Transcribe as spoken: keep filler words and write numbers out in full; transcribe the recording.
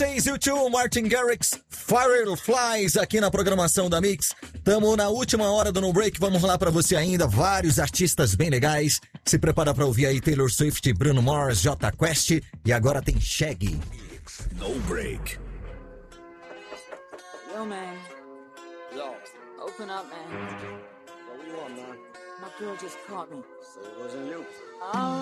seis e o Martin Garrix, Fireflies, aqui na programação da Mix. Tamo na última hora do No Break, vamos lá pra você ainda, vários artistas bem legais. Se prepara pra ouvir aí Taylor Swift, Bruno Mars, Jota Quest e agora tem Shaggy. No Break. Yo, man. Yo. Open up, man. What do you want, man? My girl just caught me. So it wasn't you. All